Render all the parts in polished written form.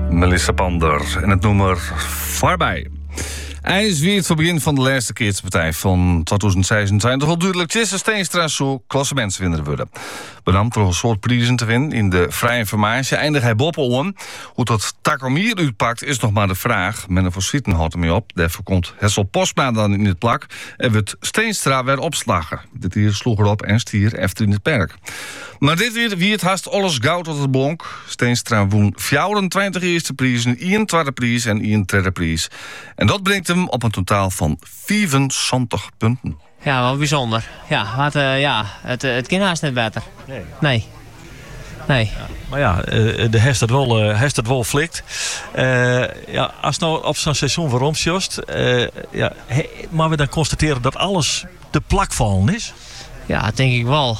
Melissa Pander en het nummer Voorbij. IJs wie het voor begin van de laatste keertpartij van 2026 wel duidelijk Jesse Steenstra zo klassementswinnaar worden. Benamd door een soort prijzen te winnen in de vrije informatie. Eindig hij Bob om. Hoe dat takomier uitpakt is nog maar de vraag. Men voor Schieten houdt ermee op. Daarvoor komt Hessel Postma dan in het plak. En wordt Steenstra weer opslager. Dit hier sloeg erop en stier efter in het perk. Maar dit weer wie het haast alles goud tot het blonk. Steenstra won 24 eerste prijzen, 1 tweede prijs en 1 derde prijs. En dat brengt hem op een totaal van 74 punten. Ja, wel bijzonder. Ja, het kan haast net beter. Nee. Ja, maar ja, de heeft het wel flikt. Als nou op zo'n seizoen waarom sjost, maar we dan constateren dat alles de plak vallen is? Ja, dat denk ik wel.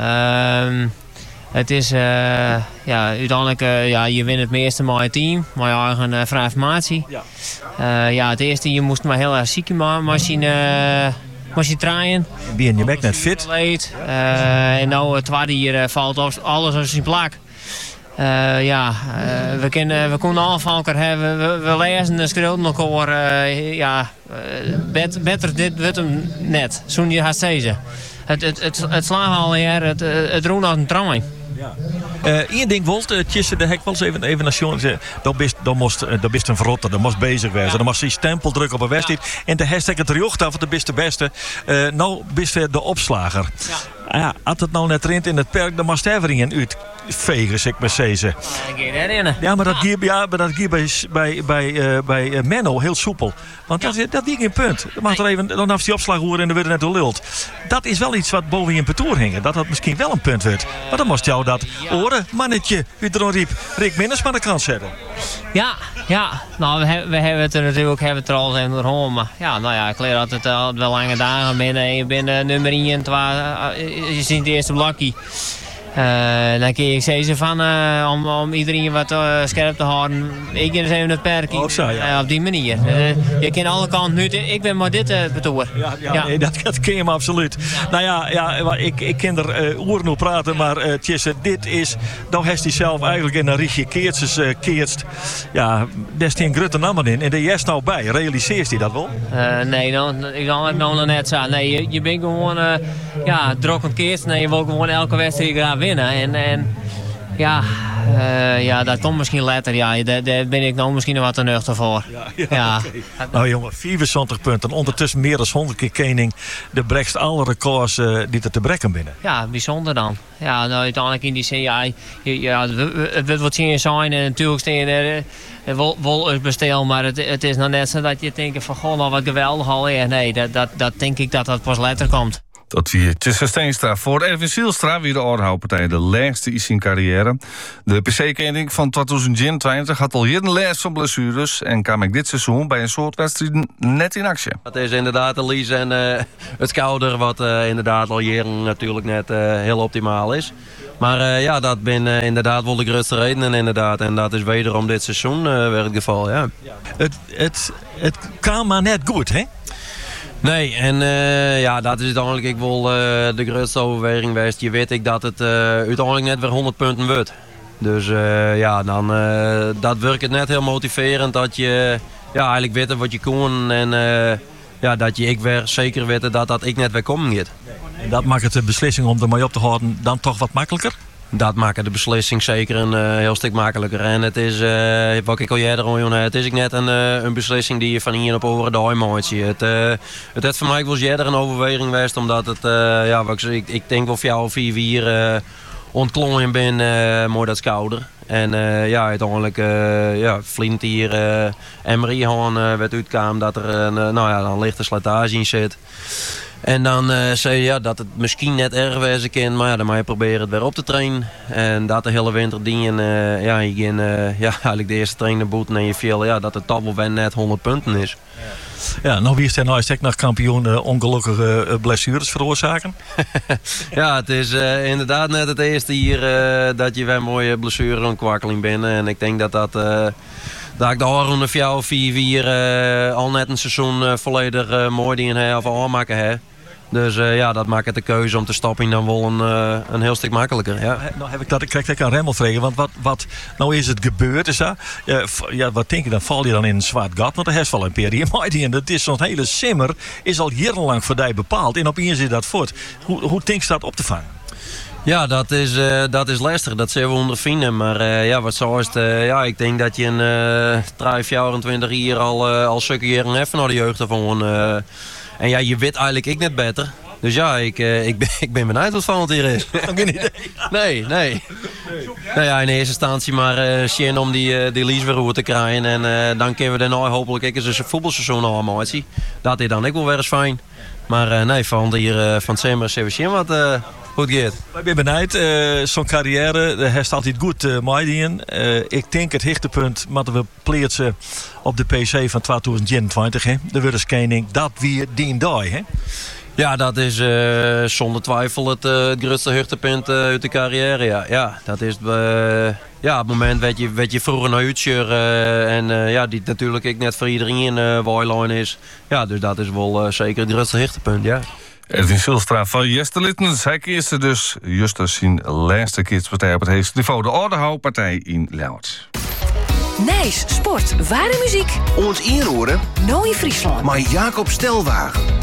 Het is uiteindelijk, je wint het meeste met je team, met je eigen vrije formatie. Ja. Het eerste, je moest maar heel erg ziek machine draaien. Ben je bek net fit? En nou het tweede hier valt alles op zijn plak. We konden aanvallen hebben. We lezen en schreeuwden elkaar. Beter dit wordt hem net. Zo'n je gaat zeggen. Het slagen alweer, het roen als een trein. Eén ding wilt, Tjisse de Hek wel eens even naar Sjoen zeggen. Dat bist een verrotter, dat moest bezig wezen. Dan moest hij stempel drukken op een wedstrijd. En de hashtag het riocht af, dat bist de beste. Nou bist de opslager. Ja, als het nou net rint in het perk, dan moest Everingen uitvegen, zeg maar zeggen. Ja, maar dat gaat bij Menno heel soepel. Want dat die geen punt. Dan heeft hij opslag horen en dan werd het net lult. Dat is wel iets wat boven je in petoer hing. Dat misschien wel een punt werd. Maar dan moest jou dat oren mannetje wie er riep Rick Minnes maar de kant zetten. Ja. Nou, we hebben het er natuurlijk al even doorheen. Maar ik leer dat het wel lange dagen binnen. Je bent nummer 1 en 2. Je ziet het eerste blokje. Dan kun je zeggen van om iedereen wat scherp te houden. Ik eens even het perk op die manier. Je kan alle kanten nu. Ik ben maar dit betoer. Nee, dat ken je me absoluut. Nou ik kan er oeren op praten, maar Tjesse, dit is. Dan heeft hij zelf eigenlijk in een richtje keertst. Ja, daar is een grote naam in. En daar is nou bij. Realiseert hij dat wel? Nee, ik zal het nog net zeggen. Nee, je bent gewoon drokkend keerst. Nee, je wil gewoon elke wedstrijd graag winnen. En dat komt misschien later. Ja, daar ben ik nou misschien nog wat te nuchter voor. Ja. Okay. Nou jongen, 74 punten. Ondertussen meer dan 100 keer kening. De brekst alle records die er te brekken binnen. Ja, bijzonder dan. Ja, nou, uiteindelijk in die zin, het wordt wat zien zijn. En natuurlijk steen er wel bestel. Maar het is nog net zo dat je denkt van, goh, nou wat geweldig alweer. Nee, dat denk ik dat pas later komt. Dat wie Tjesse Steenstra voor Erwin Zielstra, wie de Oorhoudpartij de laagste is in carrière. De PC-kenning van 2020 had al hier een lijst van blessures en kwam ik dit seizoen bij een soort wedstrijd net in actie. Het is inderdaad de lies en het schouder wat inderdaad al hier natuurlijk net heel optimaal is. Maar dat ben inderdaad wel de grootste redenen inderdaad. En dat is wederom dit seizoen weer het geval, ja. Het kwam maar net goed, hè? Nee, en dat is uiteindelijk ik wel de grootste overweging geweest. Je weet ik dat het uiteindelijk net weer 100 punten wordt. Dus dan dat werkt het net heel motiverend dat je eigenlijk weet wat je kon. En dat je ik weer zeker weet dat ik net weer komen gaat. En dat maakt de beslissing om ermee op te houden dan toch wat makkelijker? Dat maakt de beslissing zeker een heel stuk makkelijker. En het is, wat ik al eerder hoor, het is net een beslissing die je van hier op over de heimaat ziet. Het heeft voor mij wel eerder een overweging geweest, omdat het, ik denk wel voor jou 4 ontklooien ben mooi dat schouder. En uiteindelijk Flint hier Emery werd uitkwam dat er een lichte slijtage in zit. En dan zei je dat het misschien net erg wezen kan, maar dan moet je proberen het weer op te trainen. En dat de hele winter dienen, je ging eigenlijk de eerste trainerboeten en je viel dat het toch wel net 100 punten is. Ja, nou wie is er nou als nog kampioen ongelukkige blessures veroorzaken? Ja, het is inderdaad net het eerste hier dat je weer een mooie blessure ontkwakkeling bent. En ik denk dat ik de horen voor jou 4 al net een seizoen volledig mooi die in of aanmaken heb. Dus dat maakt het de keuze om te stoppen dan wel een heel stuk makkelijker. Ja. Nou heb ik dat, ik krijg aan Remmel vragen, want wat nou is het gebeurd? Is dat? Wat denk je, dan val je dan in een zwart gat, want er is wel een periode en dat is zo'n hele simmer, is al jarenlang voor die bepaald en opeens is dat voort. Hoe denk je dat op te vangen? Ja, dat is lastig. Dat zullen we ondervinden. Maar wat zo is het. Ik denk dat je een 24 jaar al zulke jaren even naar de jeugd ervan. En ja, je weet eigenlijk ik net beter. Dus ja, ik ben benieuwd wat van het hier is. Geen idee. Nee. Nou ja, in eerste instantie maar zien om die lease weer goed te krijgen. En dan kunnen we daarna hopelijk eens een voetbalseizoen al aan zien. Dat is dan ook wel weer eens fijn. Maar nee, van hier van het zomer zullen we zien wat goed gaat. Ik ben benieuwd. Zo'n carrière, daar heeft altijd goed meedien. Ik denk het hoogtepunt moeten we plaatsen op de PC van 2021. Hè? De Wurderskening, dat weer die dag. Hè? Ja, dat is zonder twijfel het grootste hoogtepunt uit de carrière. Ja, dat is het moment werd je vroeger naar Uitscher en die natuurlijk ik net voor iedereen Weiline is. Ja, dus dat is wel zeker het grootste hoogtepunt, ja. Edwin Silstra van Jesterlitten. Zij kiest dus juist zijn laatste kidspartij op het heetste niveau. De Oudehoutpartij in Leeuwarden. Nijs, sport, ware muziek. Ons inroeren. Nooit Friesland. Maar Jacob Stelwagen.